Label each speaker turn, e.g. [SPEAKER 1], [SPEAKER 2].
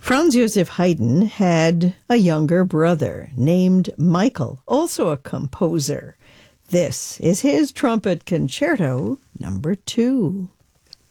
[SPEAKER 1] Franz Joseph Haydn had a younger brother named Michael, also a composer. This is his Trumpet Concerto number 2.